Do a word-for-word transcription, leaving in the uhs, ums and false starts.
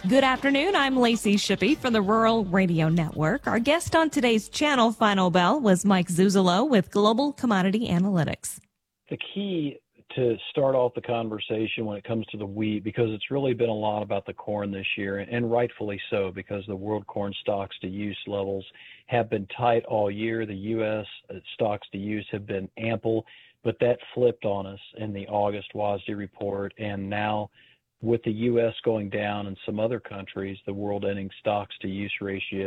Good afternoon. I'm Lacey Shippey for the Rural Radio Network. Our guest on today's channel, Final Bell, was Mike Zuzolo with Global Commodity Analytics. The key to start off the conversation when it comes to the wheat, because it's really been a lot about the corn this year, and rightfully so, because the world corn stocks to use levels have been tight all year. The U S stocks to use have been ample, but that flipped on us in the August W A S D report, and now with the U S going down and some other countries, the world ending stocks to use ratio